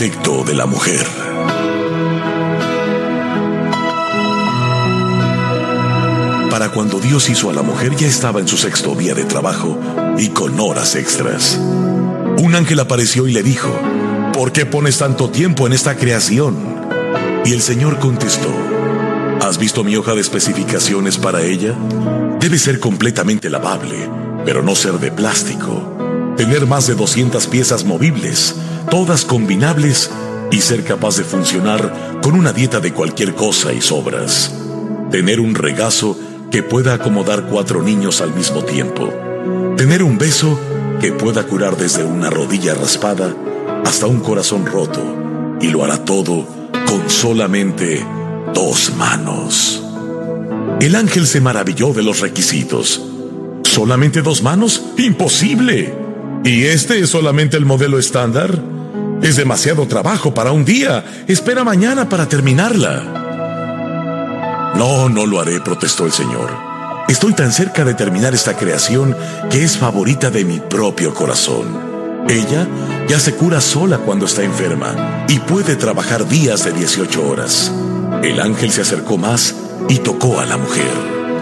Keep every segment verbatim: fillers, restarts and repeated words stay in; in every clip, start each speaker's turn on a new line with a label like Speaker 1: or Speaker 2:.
Speaker 1: Defecto de la mujer. Para cuando Dios hizo a la mujer ya estaba en su sexto día de trabajo y con horas extras. Un ángel apareció y le dijo: ¿por qué pones tanto tiempo en esta creación? Y el Señor contestó: ¿has visto mi hoja de especificaciones para ella? Debe ser completamente lavable, pero no ser de plástico. Tener más de doscientas piezas movibles, todas combinables, y ser capaz de funcionar con una dieta de cualquier cosa y sobras. Tener un regazo que pueda acomodar cuatro niños al mismo tiempo. Tener un beso que pueda curar desde una rodilla raspada hasta un corazón roto, y lo hará todo con solamente dos manos. El ángel se maravilló de los requisitos. ¿Solamente dos manos? ¡Imposible! ¿Y este es solamente el modelo estándar? Es demasiado trabajo para un día. Espera mañana para terminarla. No, no lo haré, protestó el Señor. Estoy tan cerca de terminar esta creación que es favorita de mi propio corazón. Ella ya se cura sola cuando está enferma y puede trabajar días de dieciocho horas. El ángel se acercó más y tocó a la mujer.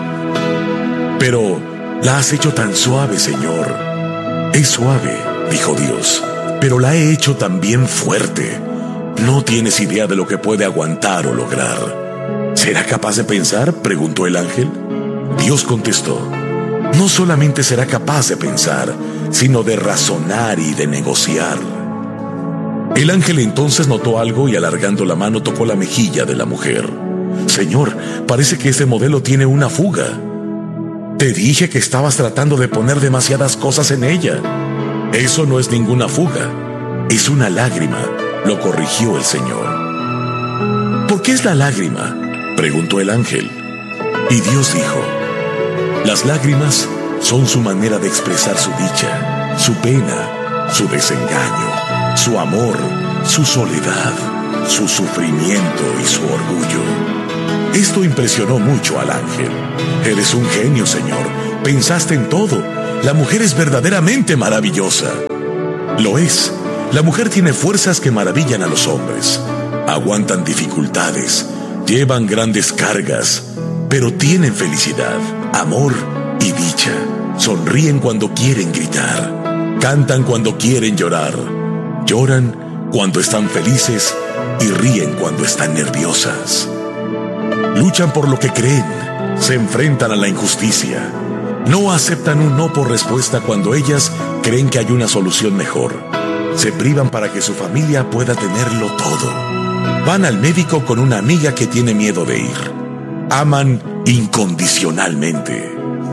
Speaker 1: Pero la has hecho tan suave, Señor. Es suave, dijo Dios, pero la he hecho también fuerte. No tienes idea de lo que puede aguantar o lograr. ¿Será capaz de pensar?, preguntó el ángel. Dios contestó: no solamente será capaz de pensar, sino de razonar y de negociar. El ángel entonces notó algo y alargando la mano tocó la mejilla de la mujer. Señor, parece que este modelo tiene una fuga. Te dije que estabas tratando de poner demasiadas cosas en ella. Eso no es ninguna fuga, es una lágrima, lo corrigió el Señor. ¿Por qué es la lágrima?, preguntó el ángel. Y Dios dijo: las lágrimas son su manera de expresar su dicha, su pena, su desengaño, su amor, su soledad, su sufrimiento y su orgullo. Esto impresionó mucho al ángel. Eres un genio, Señor. Pensaste en todo. La mujer es verdaderamente maravillosa. Lo es. La mujer tiene fuerzas que maravillan a los hombres. Aguantan dificultades, llevan grandes cargas, pero tienen felicidad, amor y dicha. Sonríen cuando quieren gritar, cantan cuando quieren llorar, lloran cuando están felices y ríen cuando están nerviosas. Luchan por lo que creen, se enfrentan a la injusticia. No aceptan un no por respuesta cuando ellas creen que hay una solución mejor. Se privan para que su familia pueda tenerlo todo. Van al médico con una amiga que tiene miedo de ir. Aman incondicionalmente.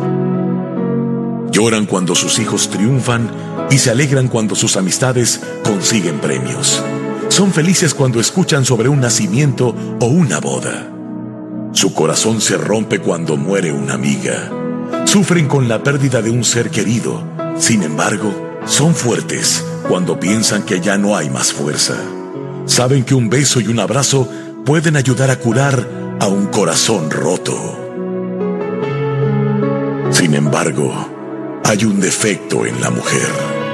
Speaker 1: Lloran cuando sus hijos triunfan y se alegran cuando sus amistades consiguen premios. Son felices cuando escuchan sobre un nacimiento o una boda. Su corazón se rompe cuando muere una amiga. Sufren con la pérdida de un ser querido. Sin embargo, son fuertes cuando piensan que ya no hay más fuerza. Saben que un beso y un abrazo pueden ayudar a curar a un corazón roto. Sin embargo, hay un defecto en la mujer.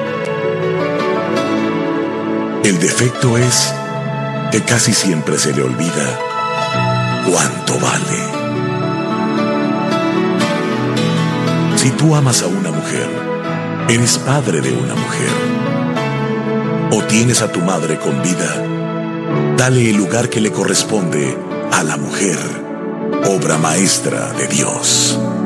Speaker 1: El defecto es que casi siempre se le olvida cuánto vale. Si tú amas a una mujer, eres padre de una mujer, o tienes a tu madre con vida, dale el lugar que le corresponde a la mujer, obra maestra de Dios.